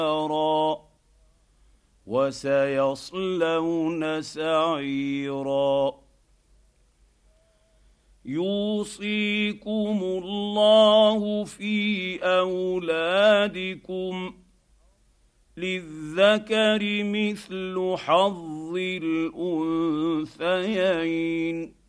نارا وسيصلون سعيرا. يوصيكم الله في اولادكم للذكر مثل حظ الانثيين